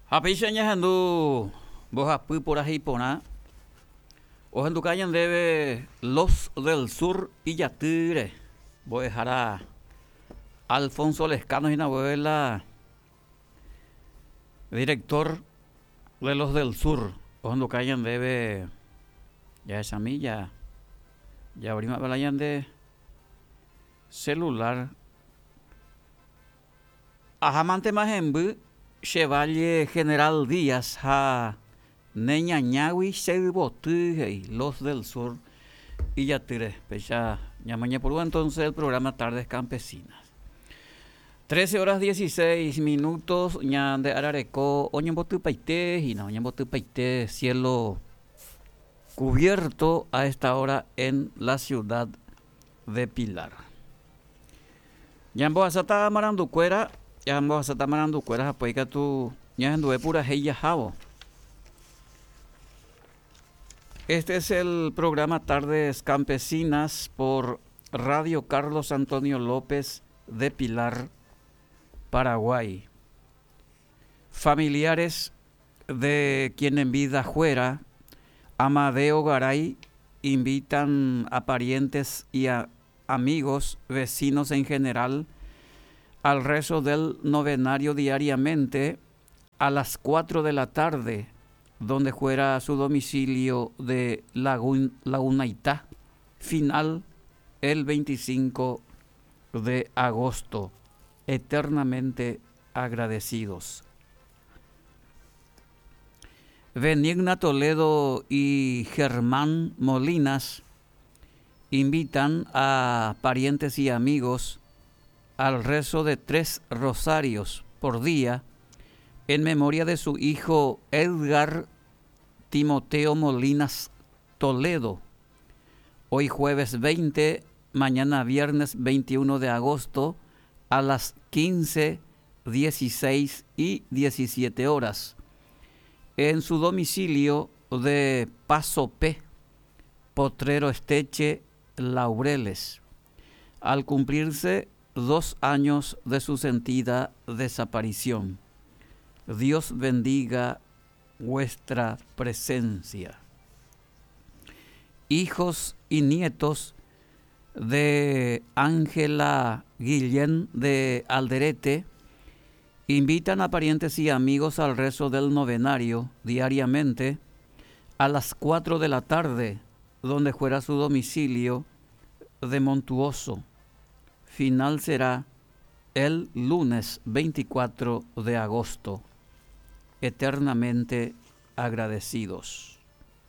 Hapiseñas andu vos apu por ahí pona. Os andu cayan debe Los del Sur y Yatire. Voy a dejar a Alfonso Lescano y una abuela, director de Los del Sur. Os andu cayan debe ya esa milla. Ya abrimos la de celular. Ajamante más en Chevalier General Díaz ha Neñañawi Seibotu Los del Sur y ya tire pecha ñamaña por entonces el programa Tardes Campesinas. 13 horas 16 minutos ña de Arareco oñembotu paite y no oñembotu paite cielo cubierto a esta hora en la ciudad de Pilar. Ñambo asata maranducuera Yambo asata maranducuera apoica tu ñandué pura heya jabo. Este es el programa Tardes Campesinas por Radio Carlos Antonio López de Pilar, Paraguay. Familiares de quien en vida fuera, Amadeo Garay, invitan a parientes y a amigos, vecinos en general, al rezo del novenario diariamente a las 4 de la tarde, donde fuera su domicilio de Lagunaitá, final el 25 de agosto, eternamente agradecidos. Benigna Toledo y Germán Molinas invitan a parientes y amigos al rezo de 3 rosarios por día en memoria de su hijo Edgar Timoteo Molinas Toledo. Hoy jueves 20, mañana viernes 21 de agosto a las 15, 16 y 17 horas en su domicilio de Paso P, Potrero Esteche, Laureles, al cumplirse 2 años de su sentida desaparición. Dios bendiga vuestra presencia. Hijos y nietos de Ángela Guillén de Alderete invitan a parientes y amigos al rezo del novenario diariamente a las 4 de la tarde, donde fuera su domicilio de Montuoso. Final será el lunes 24 de agosto. Eternamente agradecidos.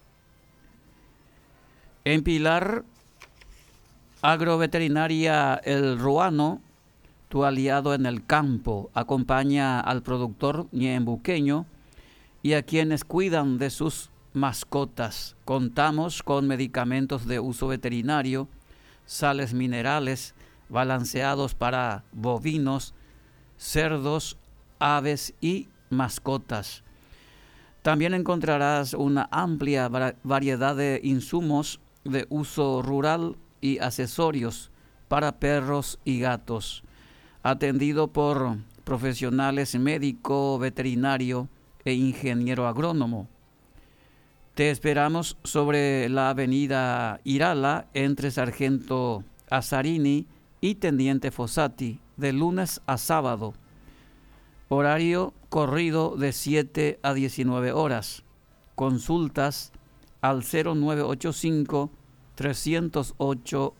En Pilar, Agroveterinaria El Ruano, tu aliado en el campo, acompaña al productor ñembuqueño y a quienes cuidan de sus mascotas. Contamos con medicamentos de uso veterinario, sales minerales, balanceados para bovinos, cerdos, aves y mascotas. También encontrarás una amplia variedad de insumos de uso rural y accesorios para perros y gatos, atendido por profesionales médico, veterinario e ingeniero agrónomo. Te esperamos sobre la avenida Irala entre Sargento Azarini y Teniente Fossati, de lunes a sábado. Horario corrido de 7 a 19 horas. Consultas al 0985 308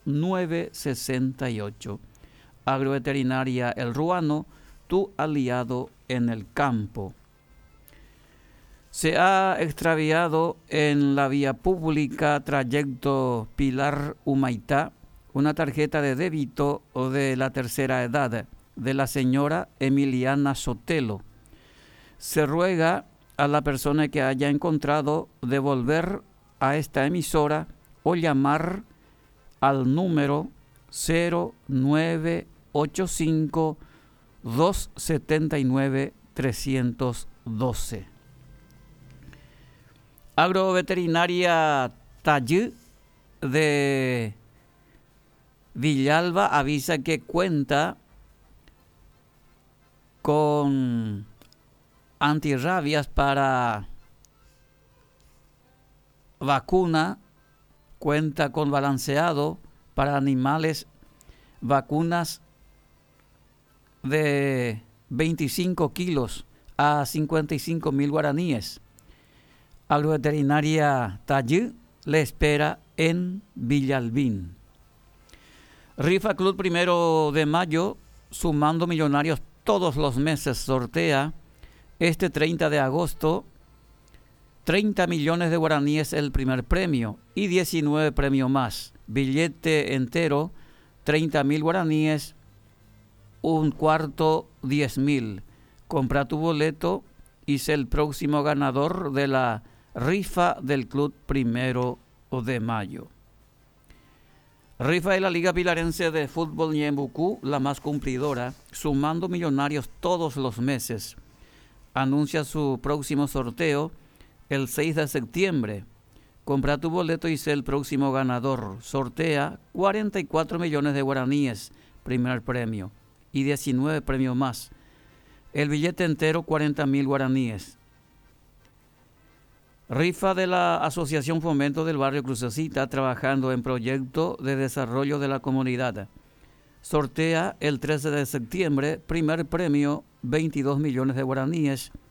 968. Agroveterinaria El Ruano, tu aliado en el campo. Se ha extraviado en la vía pública trayecto Pilar-Humaitá una tarjeta de débito de la tercera edad de la señora Emiliana Sotelo. Se ruega a la persona que haya encontrado devolver a esta emisora o llamar al número 0985 279 312. Agroveterinaria Tallú de Villalba avisa que cuenta con antirrabias para vacuna, cuenta con balanceado para animales, vacunas de 25 kilos a 55.000 guaraníes. Agroveterinaria Tallí le espera en Villalbín. Rifa Club 1 de mayo, sumando millonarios todos los meses, sortea este 30 de agosto 30 millones de guaraníes el primer premio y 19 premios más. Billete entero, 30.000 guaraníes, un cuarto, 10.000. Compra tu boleto y sé el próximo ganador de la rifa del Club 1 de mayo. Rifa de la Liga Pilarense de Fútbol Ñembucú, la más cumplidora, sumando millonarios todos los meses. Anuncia su próximo sorteo el 6 de septiembre. Compra tu boleto y sé el próximo ganador. Sortea 44 millones de guaraníes, primer premio, y 19 premios más. El billete entero, 40.000 guaraníes. Rifa de la Asociación Fomento del Barrio Crucecita, trabajando en proyecto de desarrollo de la comunidad. Sortea el 13 de septiembre, primer premio, 22 millones de guaraníes